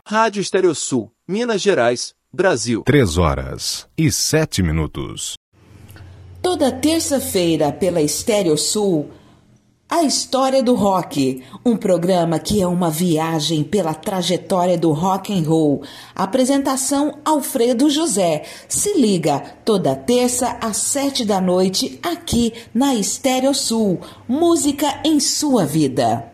Rádio Estereosul, Minas Gerais, Brasil. 3h07. Toda terça-feira pela Estereosul, A História do Rock, um programa que é uma viagem pela trajetória do rock and roll. Apresentação Alfredo José. Se liga, toda terça às 7 da noite, aqui na Estereosul. Música em sua vida.